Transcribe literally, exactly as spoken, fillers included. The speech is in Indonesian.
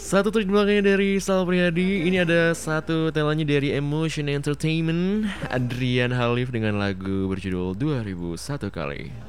Satu tweet belakangnya dari Sal Priadi. Ini ada satu telannya dari Emotion Entertainment, Adrian Halif dengan lagu berjudul dua ribu satu kali.